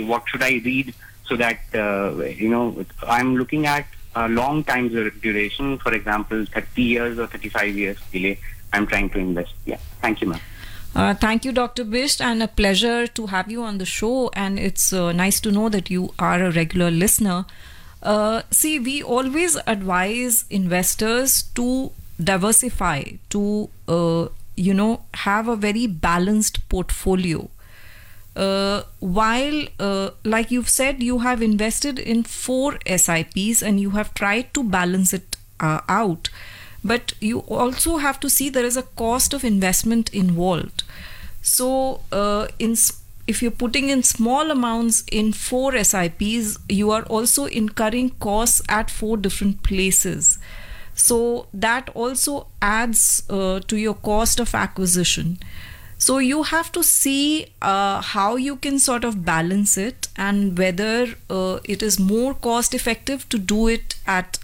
what should I read so that, I'm looking at a long time duration, for example, 30 years or 35 years delay, I'm trying to invest. Yeah. Thank you, ma'am. Thank you, Dr. Bisht, and a pleasure to have you on the show. And it's nice to know that you are a regular listener. See, we always advise investors to diversify, to, have a very balanced portfolio. While, like you've said, you have invested in 4 SIPs and you have tried to balance it out. But you also have to see there is a cost of investment involved. So, if you're putting in small amounts in 4 SIPs, you are also incurring costs at 4 different places. So, that also adds to your cost of acquisition. So, you have to see how you can sort of balance it and whether it is more cost effective to do it at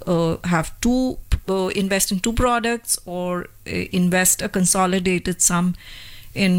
invest in 2 products or invest a consolidated sum in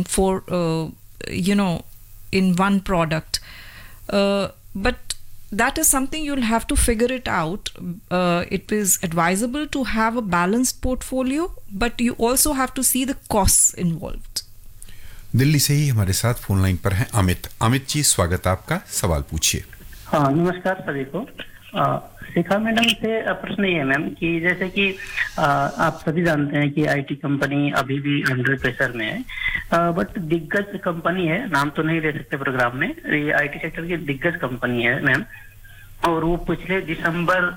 in one product. But that is something you'll have to figure it out. It is advisable to have a balanced portfolio, but you also have to see the costs involved. Delhi से ही हमारे साथ phone line पर हैं अमित जी, स्वागत आपका, सवाल पूछिए। हाँ, नमस्कार सभी को। शिखा मैडम से प्रश्न ये है मैम कि जैसे कि आप सभी जानते हैं कि आईटी कंपनी अभी भी अंडर प्रेशर में है, बट दिग्गज कंपनी है, नाम तो नहीं ले सकते प्रोग्राम में, ये आईटी सेक्टर की दिग्गज कंपनी है मैम, और वो पिछले दिसंबर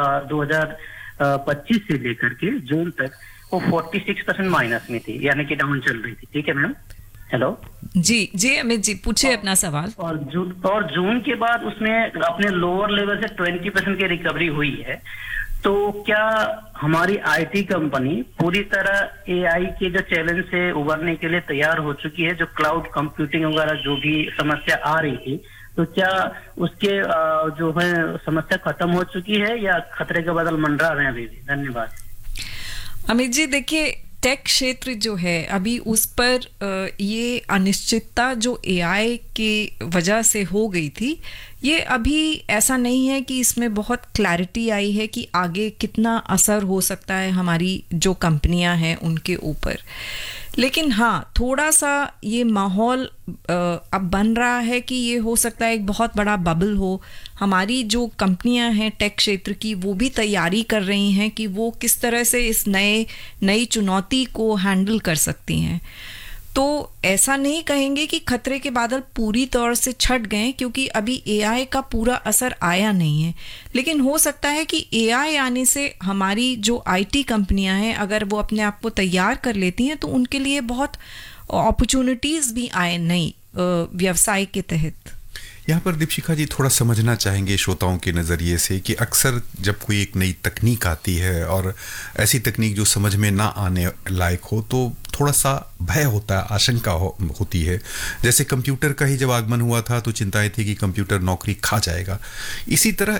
2025 से लेकर के जून तक वो 46% माइनस में थी, यानी कि डाउन चल रही थी। ठीक है मैम, हेलो जी अमित जी, पूछिए अपना सवाल। और जून के बाद उसमें अपने लोअर लेवल से 20% की रिकवरी हुई है, तो क्या हमारी आईटी कंपनी पूरी तरह एआई के जो चैलेंज से उबरने के लिए तैयार हो चुकी है, जो क्लाउड कंप्यूटिंग वगैरह जो भी समस्या आ रही थी, तो क्या उसके जो है समस्या खत्म हो चुकी है या खतरे के बादल मंडरा रहे हैं अभी भी? धन्यवाद। अमित जी, देखिए टेक क्षेत्र जो है अभी उस पर ये अनिश्चितता जो एआई के वजह से हो गई थी, ये अभी ऐसा नहीं है कि इसमें बहुत क्लैरिटी आई है कि आगे कितना असर हो सकता है हमारी जो कंपनियां हैं उनके ऊपर। लेकिन हाँ, थोड़ा सा ये माहौल अब बन रहा है कि ये हो सकता है एक बहुत बड़ा बबल हो। हमारी जो कंपनियां हैं टेक क्षेत्र की, वो भी तैयारी कर रही हैं कि वो किस तरह से इस नई चुनौती को हैंडल कर सकती हैं। तो ऐसा नहीं कहेंगे कि खतरे के बादल पूरी तौर से छट गए, क्योंकि अभी एआई का पूरा असर आया नहीं है। लेकिन हो सकता है कि एआई आने से हमारी जो आईटी कंपनियां हैं, अगर वो अपने आप को तैयार कर लेती हैं, तो उनके लिए बहुत अपॉर्चुनिटीज़ भी आए नई व्यवसाय के तहत। यहाँ पर दीपशिखा जी थोड़ा समझना चाहेंगे श्रोताओं के नज़रिए से कि अक्सर जब कोई एक नई तकनीक आती है और ऐसी तकनीक जो समझ में ना आने लायक हो, तो थोड़ा सा भय होता है, आशंका होती है। जैसे कंप्यूटर का ही जब आगमन हुआ था तो चिंताएं थी कि कंप्यूटर नौकरी खा जाएगा। इसी तरह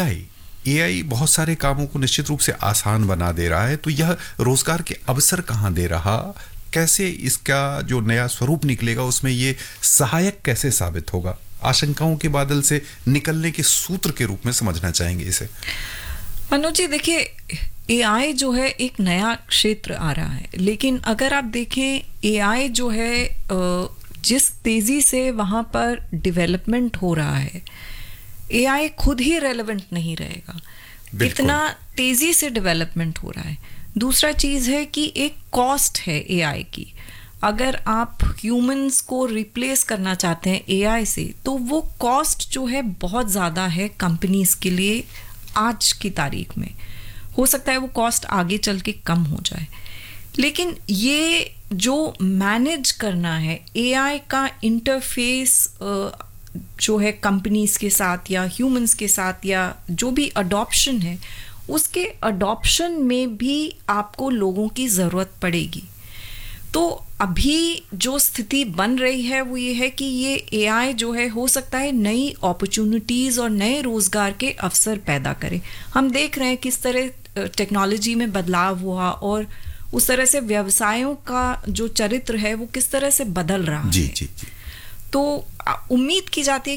एआई बहुत सारे कामों को निश्चित रूप से आसान बना दे रहा है, तो यह रोजगार के अवसर कहाँ दे रहा, कैसे इसका जो नया स्वरूप निकलेगा उसमें ये सहायक कैसे साबित होगा? आशंकाओं के बादल से निकलने के सूत्र के रूप में समझना चाहेंगे इसे। मनोज जी, देखिए एआई जो है एक नया क्षेत्र आ रहा है, लेकिन अगर आप देखें एआई जो है जिस तेजी से वहाँ पर डेवलपमेंट हो रहा है, एआई खुद ही रेलेवेंट नहीं रहेगा, इतना तेजी से डेवलपमेंट हो रहा है। दूसरा चीज़ है कि एक कॉस्ट है एआई की। अगर आप ह्यूमंस को रिप्लेस करना चाहते हैं एआई से, तो वो कॉस्ट जो है बहुत ज़्यादा है कंपनीज के लिए आज की तारीख में। हो सकता है वो कॉस्ट आगे चल के कम हो जाए, लेकिन ये जो मैनेज करना है एआई का इंटरफेस जो है कंपनीज के साथ या ह्यूमंस के साथ, या जो भी अडॉप्शन है, उसके अडॉप्शन में भी आपको लोगों की ज़रूरत पड़ेगी। तो अभी जो स्थिति बन रही है वो ये है कि ये एआई जो है हो सकता है नई अपॉर्चुनिटीज़ और नए रोज़गार के अवसर पैदा करे। हम देख रहे हैं किस तरह टेक्नोलॉजी में बदलाव हुआ और उस तरह से व्यवसायों का जो चरित्र है वो किस तरह से बदल रहा है। जी। तो उम्मीद की जाती है